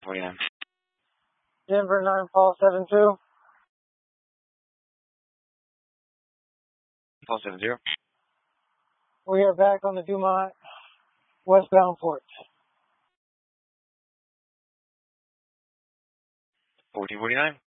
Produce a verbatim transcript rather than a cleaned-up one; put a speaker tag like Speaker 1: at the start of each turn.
Speaker 1: forty-nine.
Speaker 2: Denver nine Paul seven two.
Speaker 1: Paul seven zero.
Speaker 2: We are back on the Dumont westbound port.
Speaker 1: fourteen forty-nine.